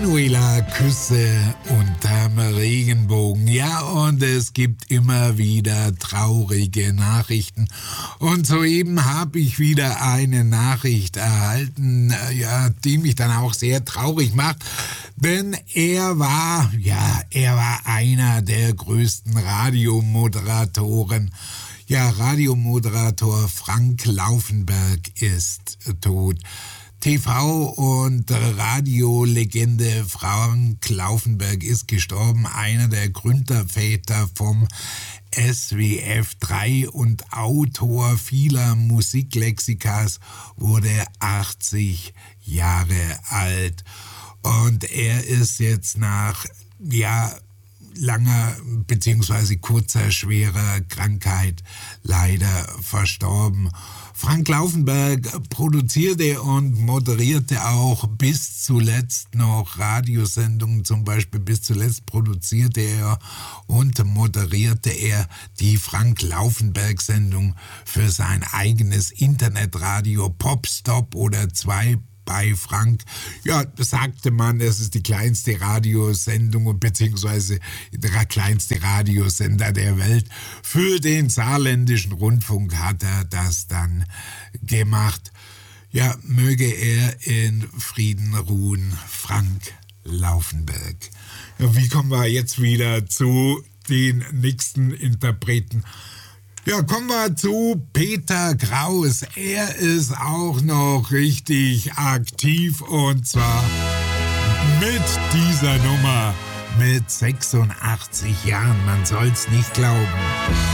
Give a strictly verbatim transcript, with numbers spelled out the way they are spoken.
Manuela, Küsse unterm Regenbogen. Ja, und es gibt immer wieder traurige Nachrichten. Und soeben habe ich wieder eine Nachricht erhalten, ja, die mich dann auch sehr traurig macht. Denn er war, ja, er war einer der größten Radiomoderatoren. Ja, Radiomoderator Frank Laufenberg ist tot. T V- und Radiolegende Frank Laufenberg ist gestorben, einer der Gründerväter vom S W F drei und Autor vieler Musiklexikas, wurde achtzig Jahre alt. Und er ist jetzt nach, ja, langer bzw. kurzer, schwerer Krankheit leider verstorben. Frank Laufenberg produzierte und moderierte auch bis zuletzt noch Radiosendungen, zum Beispiel bis zuletzt produzierte er und moderierte er die Frank Laufenberg-Sendung für sein eigenes Internetradio Popstop oder zwei bei Frank. Ja, sagte man, es ist die kleinste Radiosendung und beziehungsweise der kleinste Radiosender der Welt. Für den saarländischen Rundfunk hat er das dann gemacht. Ja, möge er in Frieden ruhen, Frank Laufenberg. Ja, wie kommen wir jetzt wieder zu den nächsten Interpreten? Ja, kommen wir zu Peter Kraus. Er ist auch noch richtig aktiv und zwar mit dieser Nummer mit sechsundachtzig Jahren. Man soll's nicht glauben.